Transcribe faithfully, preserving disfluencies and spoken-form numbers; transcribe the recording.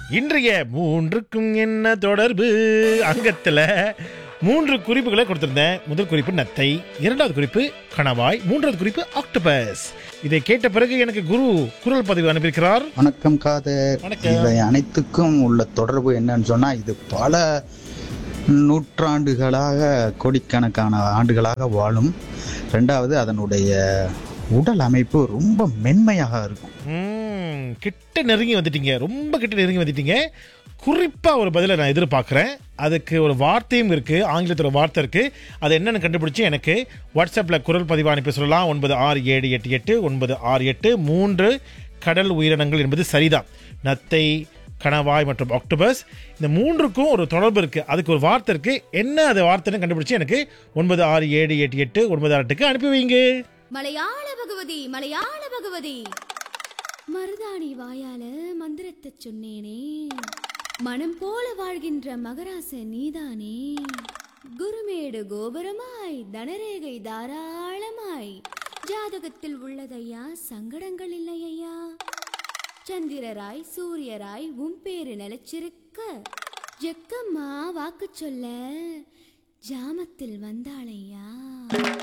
இன்றைய மூன்றுக்கும் என்ன தொடர்பு அங்கத்துல மூன்று குறிப்புகளை கொடுத்திருந்தேன். முதல் குறிப்பு நத்தை, இரண்டாவது குறிப்பு கணவாய், மூன்றாவது குறிப்பு ஆக்டோபஸ். இதை கேட்ட பிறகு எனக்கு குரு குரல் பதிவு அனுப்பியிருக்கிறார். வணக்கம் காதர். வணக்கம். இவை அனைத்துக்கும் உள்ள தொடர்பு என்னன்னு சொன்னா, இது பல நூற்றாண்டுகளாக கோடிக்கணக்கான ஆண்டுகளாக வாழும். ரெண்டாவது, அதனுடைய உடல் அமைப்பு ரொம்ப மென்மையாக இருக்கும். ம், கிட்ட நெருங்கி வந்துட்டீங்க, ரொம்ப கிட்ட நெருங்கி வந்துட்டீங்க. குறிப்பா ஒரு பதிலை நான் எதிர்பார்க்குறேன். அதுக்கு ஒரு வார்த்தையும் இருக்கு, ஆங்கிலத்தில் ஒரு வார்த்தை இருக்கு. அது என்னன்னு கண்டுபிடிச்சு எனக்கு வாட்ஸ்அப்பில் குரல் பதிவு அனுப்பி சொல்லலாம். ஒன்பது ஆறு ஏழு எட்டு எட்டு ஒன்பது ஆறு எட்டு. மூன்று கடல் உயிரினங்கள் என்பது சரிதான். நத்தை, கணவாய் மற்றும் ஆக்டோபஸ், இந்த மூன்றுக்கும் ஒரு தொடர்பு இருக்கு. அதுக்கு ஒரு வார்த்தை இருக்கு. என்ன அது வார்த்தைன்னு கண்டுபிடிச்சு எனக்கு ஒன்பது ஆறு ஏழு எட்டு எட்டு ஒன்பது ஆறு எட்டுக்கு அனுப்பி வைங்க. மலையாள பகவதி, மலையாள பகவதி, மருதாணி வாயால மந்திரத்தை சொன்னேனே, மனம் போல வாழ்கின்ற மகராச நீதானே, குருமேடு கோபுரமாய் தனரேகை தாராளமாய், ஜாதகத்தில் உள்ளதையா சங்கடங்கள் இல்லையா, சந்திரராய் சூரியராய் உன் பேரு நிலைச்சிருக்க, ஜக்கம்மா வாக்கு சொல்ல ஜாமத்தில் வந்தாளையா.